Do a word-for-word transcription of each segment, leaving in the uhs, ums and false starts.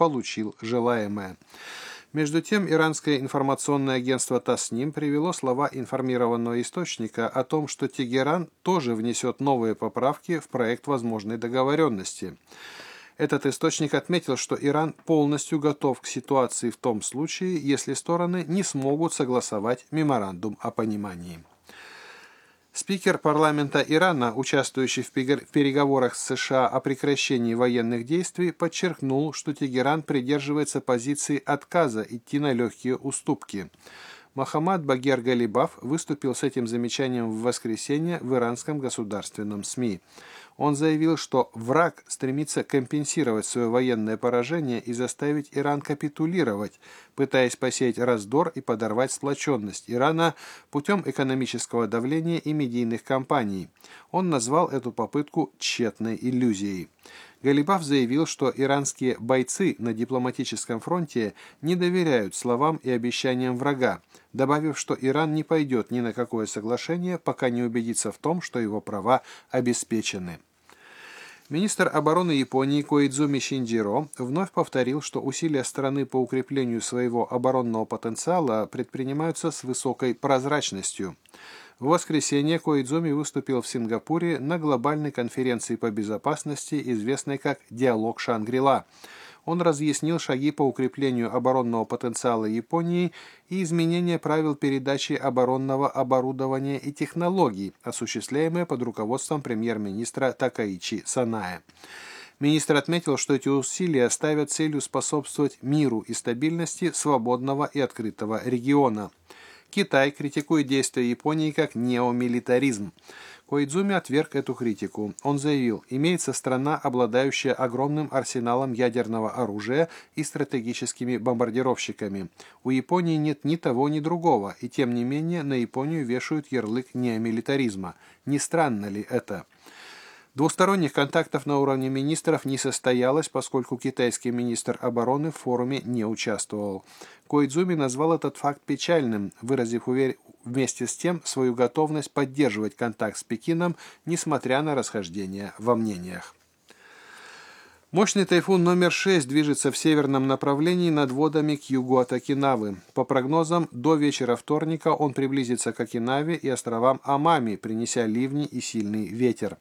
получил желаемое. Между тем, иранское информационное агентство Тасним привело слова информированного источника о том, что Тегеран тоже внесет новые поправки в проект возможной договоренности. Этот источник отметил, что Иран полностью готов к ситуации в том случае, если стороны не смогут согласовать меморандум о понимании. Спикер парламента Ирана, участвующий в переговорах с США о прекращении военных действий, подчеркнул, что Тегеран придерживается позиции отказа идти на легкие уступки. Мохаммад Багер Галибаф выступил с этим замечанием в воскресенье в иранском государственном СМИ. Он заявил, что враг стремится компенсировать свое военное поражение и заставить Иран капитулировать, пытаясь посеять раздор и подорвать сплоченность Ирана путем экономического давления и медийных кампаний. Он назвал эту попытку тщетной иллюзией. Галибаф заявил, что иранские бойцы на дипломатическом фронте не доверяют словам и обещаниям врага, добавив, что Иран не пойдет ни на какое соглашение, пока не убедится в том, что его права обеспечены. Министр обороны Японии Коидзуми Шинджиро вновь повторил, что усилия страны по укреплению своего оборонного потенциала предпринимаются с высокой прозрачностью. В воскресенье Коидзуми выступил в Сингапуре на глобальной конференции по безопасности, известной как «Диалог Шангри-Ла». Он разъяснил шаги по укреплению оборонного потенциала Японии и изменения правил передачи оборонного оборудования и технологий, осуществляемые под руководством премьер-министра Такаичи Санае. Министр отметил, что эти усилия ставят целью способствовать миру и стабильности свободного и открытого региона. Китай критикует действия Японии как неомилитаризм. Коидзуми отверг эту критику. Он заявил, имеется страна, обладающая огромным арсеналом ядерного оружия и стратегическими бомбардировщиками. У Японии нет ни того, ни другого, и тем не менее на Японию вешают ярлык неомилитаризма. Не странно ли это? Двусторонних контактов на уровне министров не состоялось, поскольку китайский министр обороны в форуме не участвовал. Коидзуми назвал этот факт печальным, выразив увер... вместе с тем свою готовность поддерживать контакт с Пекином, несмотря на расхождения во мнениях. Мощный тайфун номер шесть движется в северном направлении над водами к югу от Окинавы. По прогнозам, до вечера вторника он приблизится к Окинаве и островам Амами, принеся ливни и сильный ветер.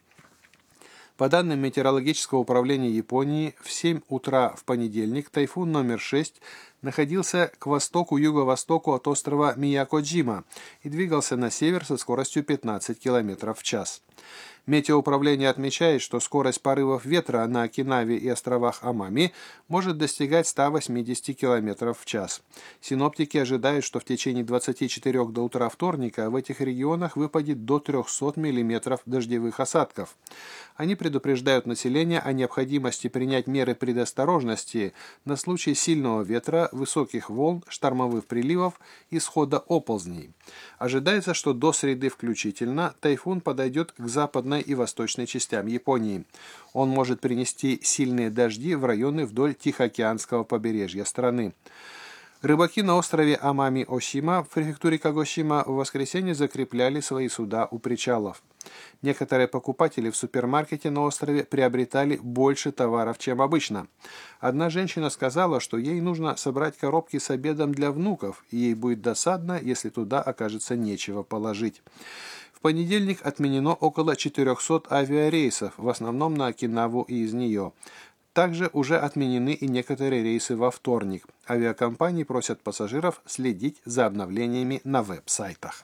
По данным Метеорологического управления Японии, в семь утра в понедельник тайфун номер шесть находился к востоку-юго-востоку от острова Миякоджима и двигался на север со скоростью пятнадцать километров в час. Метеоуправление отмечает, что скорость порывов ветра на Окинаве и островах Амами может достигать ста восьмидесяти километров в час. Синоптики ожидают, что в течение двадцати четырёх до утра вторника в этих регионах выпадет до трёхсот миллиметров дождевых осадков. Они предупреждают население о необходимости принять меры предосторожности на случай сильного ветра, высоких волн, штормовых приливов и схода оползней. Ожидается, что до среды включительно тайфун подойдет к западной и восточной частям Японии. Он может принести сильные дожди в районы вдоль Тихоокеанского побережья страны. Рыбаки на острове Амами-Осима в префектуре Кагосима в воскресенье закрепляли свои суда у причалов. Некоторые покупатели в супермаркете на острове приобретали больше товаров, чем обычно. Одна женщина сказала, что ей нужно собрать коробки с обедом для внуков, и ей будет досадно, если туда окажется нечего положить. В понедельник отменено около четырёхсот авиарейсов, в основном на Окинаву и из нее. Также уже отменены и некоторые рейсы во вторник. Авиакомпании просят пассажиров следить за обновлениями на веб-сайтах.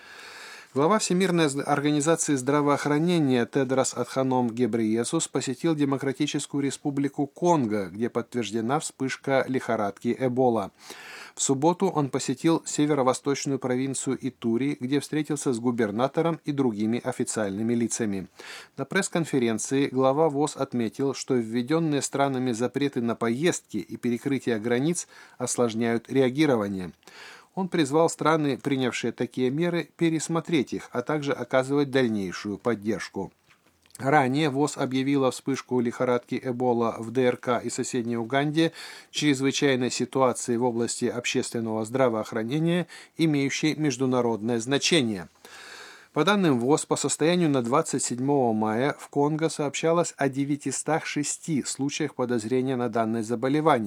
Глава Всемирной организации здравоохранения Тедрос Адханом Гебрейесус посетил Демократическую Республику Конго, где подтверждена вспышка лихорадки Эбола. В субботу он посетил северо-восточную провинцию Итури, где встретился с губернатором и другими официальными лицами. На пресс-конференции глава ВОЗ отметил, что введенные странами запреты на поездки и перекрытие границ осложняют реагирование. Он призвал страны, принявшие такие меры, пересмотреть их, а также оказывать дальнейшую поддержку. Ранее ВОЗ объявила вспышку лихорадки Эбола в ДРК и соседней Уганде чрезвычайной ситуацией в области общественного здравоохранения, имеющей международное значение. По данным ВОЗ, по состоянию на двадцать седьмое мая в Конго сообщалось о девятистах шести случаях подозрения на данное заболевание.